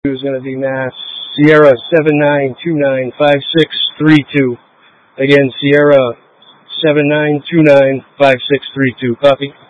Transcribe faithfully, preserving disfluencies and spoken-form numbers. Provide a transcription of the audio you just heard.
is going to be Mass Sierra seven nine two nine five six three two. Again, Sierra seven nine two nine five six three two. Copy.